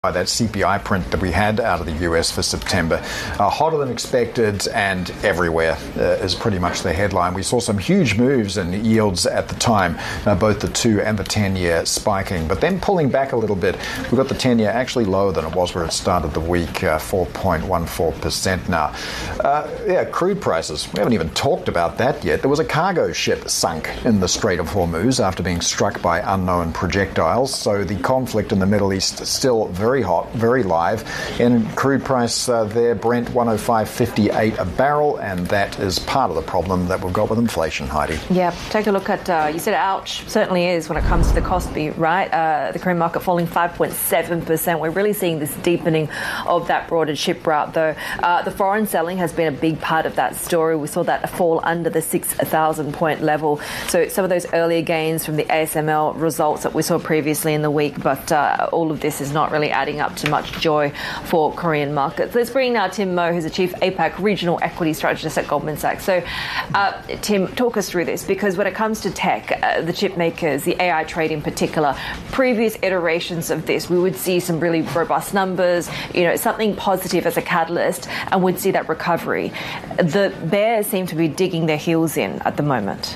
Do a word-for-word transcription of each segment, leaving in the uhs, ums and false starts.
That C P I print that we had out of the U S for September. Uh, hotter than expected and everywhere uh, is pretty much the headline. We saw some huge moves in yields at the time, uh, both the two and the ten-year spiking, but then pulling back a little bit. We've got the ten-year actually lower than it was where it started the week, uh, four point one four percent now. Uh, yeah, crude prices. We haven't even talked about that yet. There was a cargo ship sunk in the Strait of Hormuz after being struck by unknown projectiles, so the conflict in the Middle East is still very Very hot, very live. And crude price uh, there, Brent one oh five fifty-eight a barrel, and that is part of the problem that we've got with inflation, Heidi. Yeah, take a look at, uh, you said ouch, certainly is when it comes to the cost beat, right? Uh, the Korean market falling five point seven percent. We're really seeing this deepening of that broader ship route, though. Uh, the foreign selling has been a big part of that story. We saw that fall under the six thousand point level. So some of those earlier gains from the A S M L results that we saw previously in the week, but uh, all of this is not really adding up to much joy for Korean markets. Let's bring now Tim Moe, who's the Chief APAC Regional Equity Strategist at Goldman Sachs. So, uh, Tim, talk us through this, because when it comes to tech, uh, the chip makers, the A I trade in particular, previous iterations of this, we would see some really robust numbers, you know, something positive as a catalyst, and would see that recovery. The bears seem to be digging their heels in at the moment.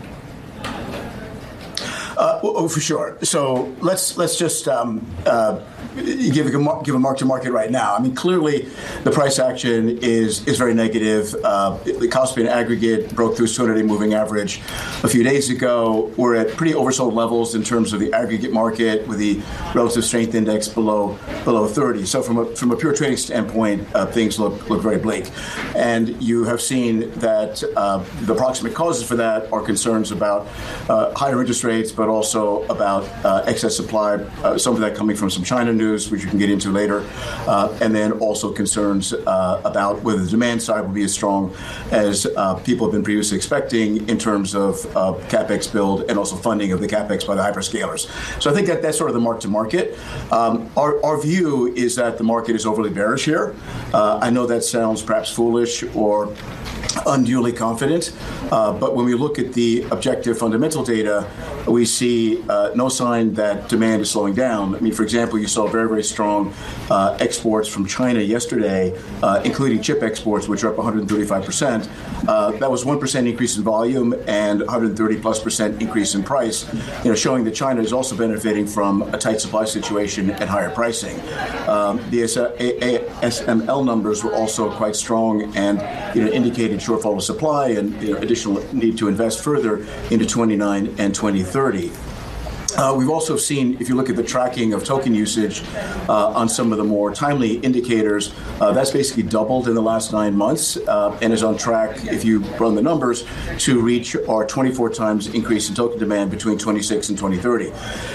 Uh, oh, for sure. So let's let's just um, uh, give a give a mark to market right now. I mean, clearly, the price action is is very negative. Uh, the Kospi in aggregate broke through two hundred day moving average a few days ago. We're at pretty oversold levels in terms of the aggregate market, with the relative strength index below below thirty. So from a from a pure trading standpoint, uh, things look look very bleak. And you have seen that uh, the proximate causes for that are concerns about uh, higher interest rates, but also about uh, excess supply, uh, some of that coming from some China news, which you can get into later, uh, and then also concerns uh, about whether the demand side will be as strong as uh, people have been previously expecting in terms of uh, CapEx build and also funding of the CapEx by the hyperscalers. So I think that that's sort of the mark to market. Um, our, our view is that the market is overly bearish here. Uh, I know that sounds perhaps foolish or unduly confident, uh, but when we look at the objective fundamental data, we see uh, no sign that demand is slowing down. I mean, for example, you saw very, very strong uh, exports from China yesterday, uh, including chip exports, which are up one hundred thirty-five percent. Uh, that was one percent increase in volume and one hundred thirty plus percent increase in price, you know, showing that China is also benefiting from a tight supply situation and higher pricing. Um, the A S M L numbers were also quite strong and, you know, indicated shortfall of supply and, you know, additional need to invest further into twenty-nine and twenty thirty. Uh, we've also seen, if you look at the tracking of token usage uh, on some of the more timely indicators, uh, that's basically doubled in the last nine months uh, and is on track, if you run the numbers, to reach our twenty-four times increase in token demand between twenty-six and twenty thirty.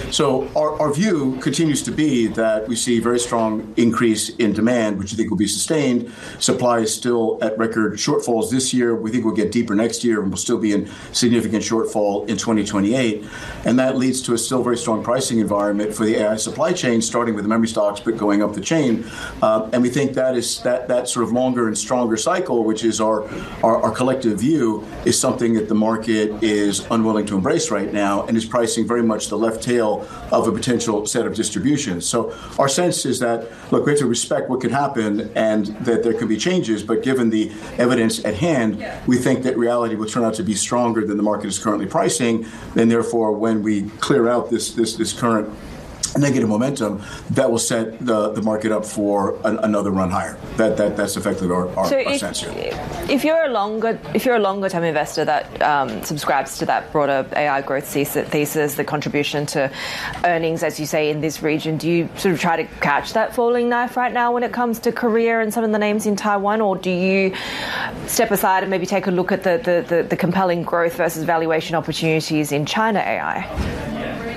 So our, our view continues to be that we see very strong increase in demand, which we think will be sustained. Supply is still at record shortfalls this year. We think we'll get deeper next year and we'll still be in significant shortfall in twenty twenty-eight. And that leads to a still very strong pricing environment for the A I supply chain, starting with the memory stocks, but going up the chain. Uh, and we think that is that that sort of longer and stronger cycle, which is our, our, our collective view, is something that the market is unwilling to embrace right now and is pricing very much the left tail of a potential set of distributions. So our sense is that, look, we have to respect what could happen and that there could be changes, but given the evidence at hand, we think that reality will turn out to be stronger than the market is currently pricing, and therefore when we clear out this this this current negative momentum, that will set the, the market up for an, another run higher. That that that's effectively our, our, so our if, sense here. If you're a longer if you're a longer term investor that um, subscribes to that broader A I growth thesis, the contribution to earnings, as you say, in this region, do you sort of try to catch that falling knife right now when it comes to Korea and some of the names in Taiwan, or do you step aside and maybe take a look at the the, the, the compelling growth versus valuation opportunities in China A I?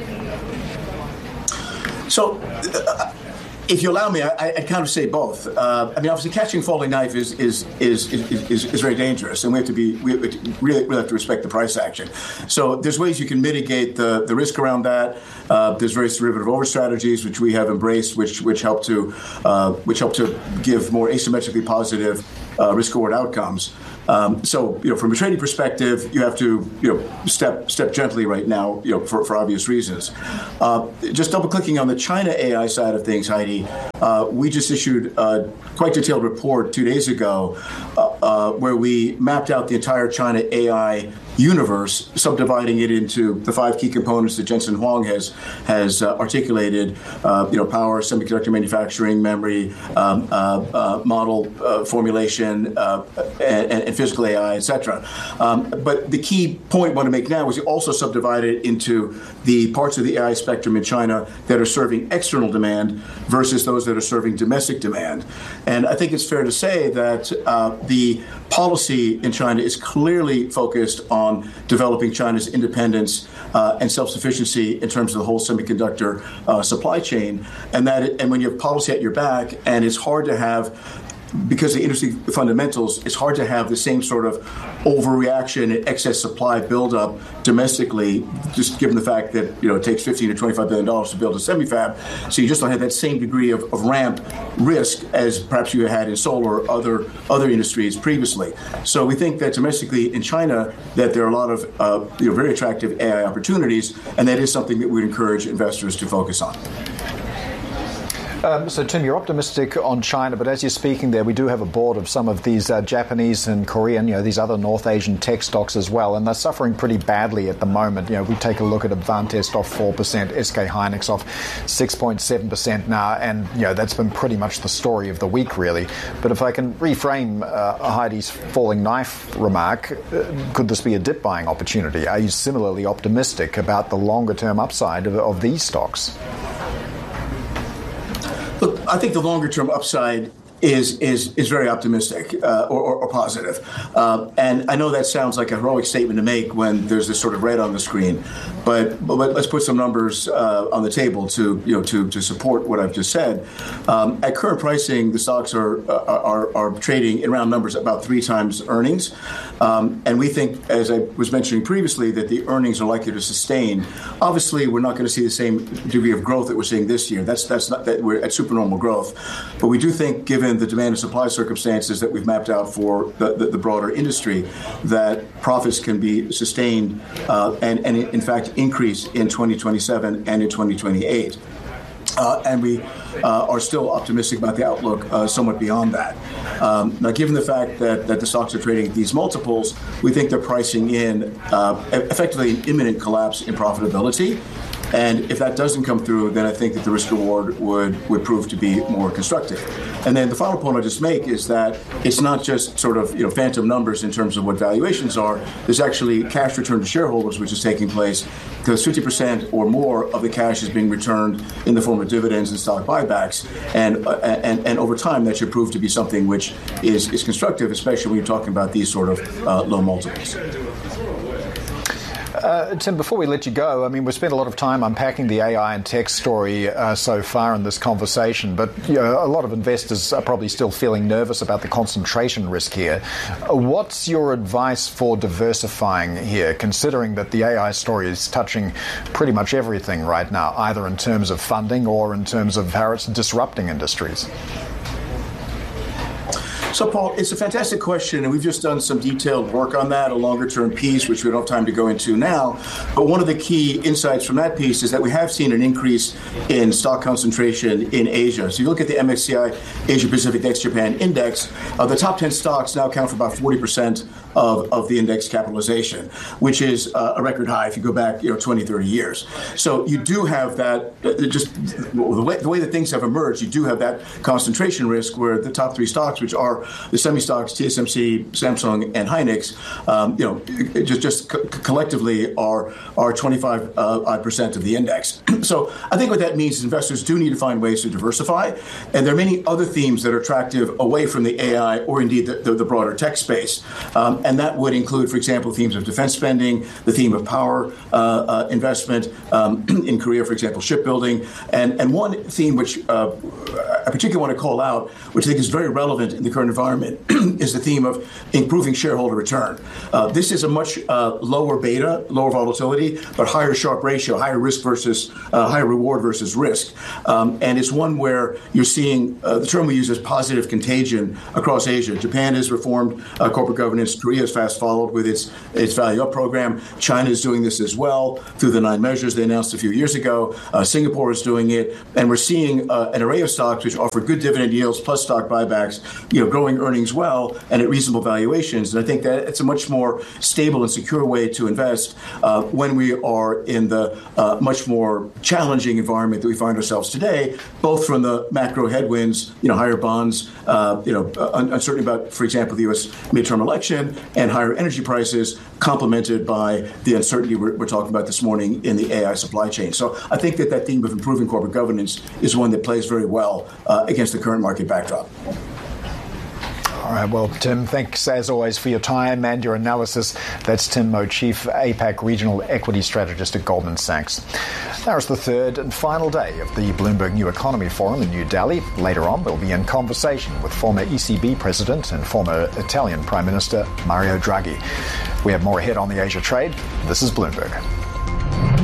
So, uh, if you allow me, I, I'd kind of say both. Uh, I mean, obviously, catching falling knife is is is is, is, is very dangerous, and we have to be we really, really have to respect the price action. So, there's ways you can mitigate the, the risk around that. Uh, there's various derivative over strategies which we have embraced, which which help to uh, which help to give more asymmetrically positive uh, risk reward outcomes. Um, so, you know, from a trading perspective, you have to, you know, step step gently right now, you know, for, for obvious reasons. Uh, just double clicking on the China A I side of things, Heidi, uh, we just issued a quite detailed report two days ago uh, uh, where we mapped out the entire China A I universe, subdividing it into the five key components that Jensen Huang has has uh, articulated. Uh, you know, power, semiconductor manufacturing, memory, um, uh, uh, model uh, formulation, uh, and, and physical A I, et cetera. Um, but the key point I want to make now is you also subdivide it into the parts of the A I spectrum in China that are serving external demand versus those that are serving domestic demand. And I think it's fair to say that uh, the policy in China is clearly focused on developing China's independence uh, and self-sufficiency in terms of the whole semiconductor uh, supply chain. And that, it, and when you have policy at your back, and it's hard to have, because of the industry fundamentals, it's hard to have the same sort of overreaction and excess supply buildup domestically, just given the fact that, you know, it takes fifteen to twenty-five billion dollars to build a semi-fab. So you just don't have that same degree of, of ramp risk as perhaps you had in solar or other other industries previously. So we think that domestically in China that there are a lot of uh, you know, very attractive A I opportunities, and that is something that we'd encourage investors to focus on. Um, so, Tim, you're optimistic on China, but as you're speaking there, we do have a board of some of these uh, Japanese and Korean, you know, these other North Asian tech stocks as well, and they're suffering pretty badly at the moment. You know, we take a look at Advantest off four percent, S K Hynix off six point seven percent now, and, you know, that's been pretty much the story of the week, really. But if I can reframe uh, Heidi's falling knife remark, uh, could this be a dip buying opportunity? Are you similarly optimistic about the longer-term upside of, of these stocks? Look, I think the longer-term upside is is is very optimistic uh, or, or, or positive. Uh, and I know that sounds like a heroic statement to make when there's this sort of red on the screen, but but let's put some numbers uh, on the table to you know to to support what I've just said. Um, at current pricing, the stocks are are are trading in round numbers about three times earnings, um, and we think, as I was mentioning previously, that the earnings are likely to sustain. Obviously, we're not going to see the same degree of growth that we're seeing this year. That's that's not that we're at supernormal growth, but we do think, given the demand and supply circumstances that we've mapped out for the, the, the broader industry, that profits can be sustained uh, and, and in fact increase in twenty twenty-seven and in twenty twenty-eight. Uh, and we uh, are still optimistic about the outlook uh, somewhat beyond that. Um, now, given the fact that, that the stocks are trading at these multiples, we think they're pricing in uh, effectively an imminent collapse in profitability. And if that doesn't come through, then I think that the risk reward would, would prove to be more constructive. And then the final point I'll just make is that it's not just sort of, you know, phantom numbers in terms of what valuations are. There's actually cash return to shareholders, which is taking place, because fifty percent or more of the cash is being returned in the form of dividends and stock buybacks. And uh, and, and over time, that should prove to be something which is, is constructive, especially when you're talking about these sort of uh, low multiples. Uh, Tim, before we let you go, I mean, we've spent a lot of time unpacking the A I and tech story uh, so far in this conversation, but you know, a lot of investors are probably still feeling nervous about the concentration risk here. Uh, what's your advice for diversifying here, considering that the A I story is touching pretty much everything right now, either in terms of funding or in terms of how it's disrupting industries? So, Paul, it's a fantastic question, and we've just done some detailed work on that, a longer-term piece, which we don't have time to go into now. But one of the key insights from that piece is that we have seen an increase in stock concentration in Asia. So you look at the M S C I Asia-Pacific ex-Japan Index, uh, the top ten stocks now account for about forty percent of, of the index capitalization, which is uh, a record high if you go back, you know, twenty, thirty years. So you do have that, uh, just the way, the way that things have emerged, you do have that concentration risk where the top three stocks, which are the semi-stocks, T S M C, Samsung, and Hynix, um, you know, just just co- collectively are are twenty-five percent of the index. So I think what that means is investors do need to find ways to diversify, and there are many other themes that are attractive away from the A I or indeed the, the, the broader tech space, um, and that would include, for example, themes of defense spending, the theme of power uh, uh, investment um, in Korea, for example, shipbuilding, and and one theme which uh, I particularly want to call out, which I think is very relevant in the current environment is the theme of improving shareholder return. Uh, this is a much uh, lower beta, lower volatility, but higher Sharpe ratio, higher risk versus uh, higher reward versus risk. Um, and it's one where you're seeing uh, the term we use is positive contagion across Asia. Japan has reformed uh, corporate governance. Korea has fast followed with its its Value Up program. China is doing this as well through the nine measures they announced a few years ago. Uh, Singapore is doing it, and we're seeing uh, an array of stocks which offer good dividend yields plus stock buybacks, you know, growing earnings well and at reasonable valuations. And I think that it's a much more stable and secure way to invest uh, when we are in the uh, much more challenging environment that we find ourselves today, both from the macro headwinds, you know, higher bonds, uh, you know, uncertainty about, for example, the U S midterm election, and higher energy prices, complemented by the uncertainty we're, we're talking about this morning in the A I supply chain. So I think that that theme of improving corporate governance is one that plays very well uh, against the current market backdrop. All right, well, Tim, thanks as always for your time and your analysis. That's Tim Moe, Chief APAC Regional Equity Strategist at Goldman Sachs. Now it's the third and final day of the Bloomberg New Economy Forum in New Delhi. Later on, we'll be in conversation with former E C B President and former Italian Prime Minister Mario Draghi. We have more ahead on the Asia trade. This is Bloomberg.